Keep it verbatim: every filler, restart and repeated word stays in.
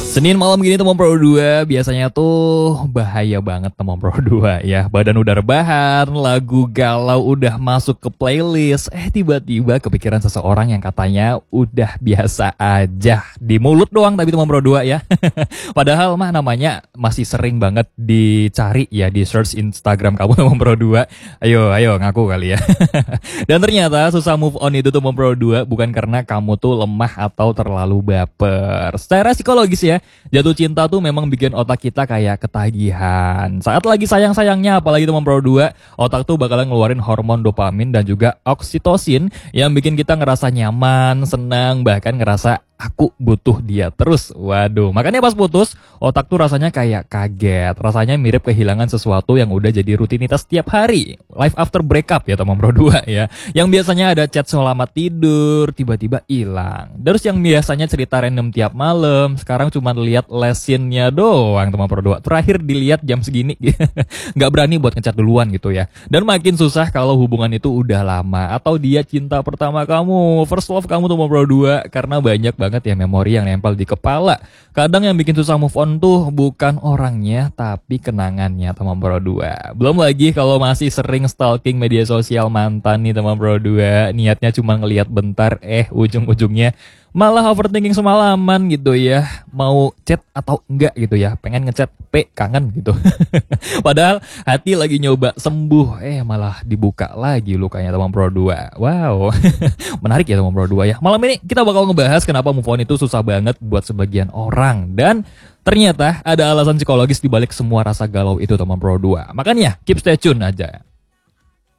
Senin malam gini teman Pro dua biasanya tuh bahaya banget teman Pro dua ya. Badan udah rebahan, lagu galau udah masuk ke playlist. Eh tiba-tiba kepikiran seseorang yang katanya udah biasa aja. Di mulut doang tapi teman Pro dua ya. Padahal mah namanya masih sering banget dicari ya di search Instagram kamu teman Pro dua. Ayo, ayo ngaku kali ya. Dan ternyata susah move on itu teman Pro dua bukan karena kamu tuh lemah atau terlalu baper. Secara psikologis ya, jatuh cinta tuh memang bikin otak kita kayak ketagihan. Saat lagi sayang-sayangnya apalagi teman Pro dua, otak tuh bakalan ngeluarin hormon dopamin dan juga oksitosin yang bikin kita ngerasa nyaman, senang, bahkan ngerasa aku butuh dia terus. Waduh, makanya pas putus, otak tuh rasanya kayak kaget. Rasanya mirip kehilangan sesuatu yang udah jadi rutinitas tiap hari. Life after breakup ya teman Pro dua ya. Yang biasanya ada chat selamat tidur, tiba-tiba hilang. Terus yang biasanya cerita random tiap malam, sekarang cuma lihat lesinnya doang teman Pro dua. Terakhir dilihat jam segini. Nggak berani buat ngechat duluan gitu ya. Dan makin susah kalau hubungan itu udah lama. Atau dia cinta pertama kamu, first love kamu teman Pro dua. Karena banyak banget banget ya memori yang nempel di kepala. Kadang yang bikin susah move on tuh bukan orangnya tapi kenangannya teman Pro dua. Belum lagi kalau masih sering stalking media sosial mantan nih teman Pro dua, niatnya cuma ngelihat bentar eh ujung-ujungnya malah overthinking semalaman gitu ya. Mau chat atau enggak gitu ya. Pengen ngechat P kangen gitu. Padahal hati lagi nyoba sembuh eh malah dibuka lagi lukanya teman Pro dua. Wow. Menarik ya teman Pro dua ya. Malam ini kita bakal ngebahas kenapa move on itu susah banget buat sebagian orang. Dan ternyata ada alasan psikologis dibalik semua rasa galau itu teman Pro dua. Makanya keep stay tune aja.